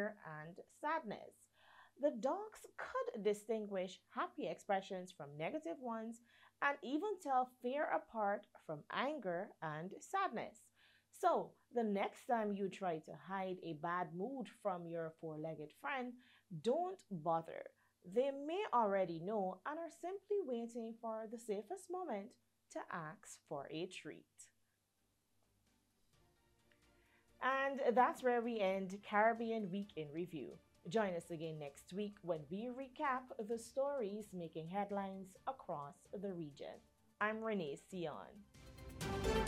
fear and sadness. The dogs could distinguish happy expressions from negative ones and even tell fear apart from anger and sadness. So, the next time you try to hide a bad mood from your four legged friend, don't bother. They may already know and are simply waiting for the safest moment to ask for a treat. And that's where we end Caribbean Week in Review. Join us again next week when we recap the stories making headlines across the region. I'm Renee Sion.